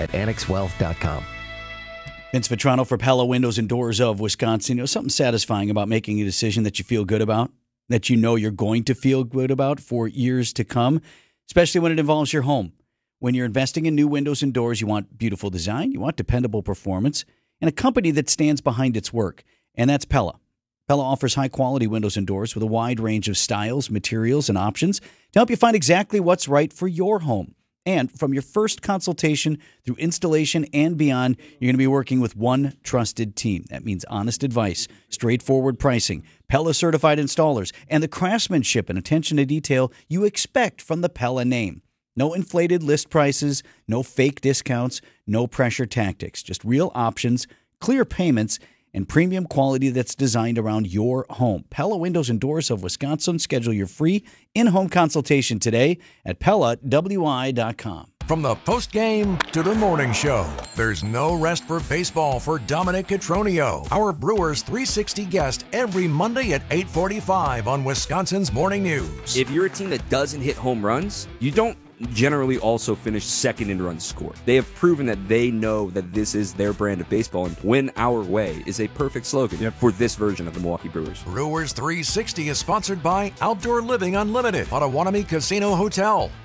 at annexwealth.com. Vince Vitrano for Pella Windows and Doors of Wisconsin. Something satisfying about making a decision that you feel good about, that you know you're going to feel good about for years to come, especially when it involves your home. When you're investing in new windows and doors, you want beautiful design, you want dependable performance, and a company that stands behind its work, and that's Pella. Pella offers high-quality windows and doors with a wide range of styles, materials, and options to help you find exactly what's right for your home. And from your first consultation through installation and beyond, you're going to be working with one trusted team. That means honest advice, straightforward pricing, Pella-certified installers, and the craftsmanship and attention to detail you expect from the Pella name. No inflated list prices, no fake discounts, no pressure tactics, just real options, clear payments, and premium quality that's designed around your home. Pella Windows and Doors of Wisconsin. Schedule your free in-home consultation today at PellaWI.com. From the postgame to the morning show, there's no rest for baseball for Dominic Cotroneo, our Brewers 360 guest every Monday at 8:45 on Wisconsin's Morning News. If you're a team that doesn't hit home runs, you don't generally also finish second in runs scored. They have proven that they know that this is their brand of baseball, and win our way is a perfect slogan for this version of the Milwaukee Brewers. Brewers 360 is sponsored by Outdoor Living Unlimited, Potawatomi Casino Hotel.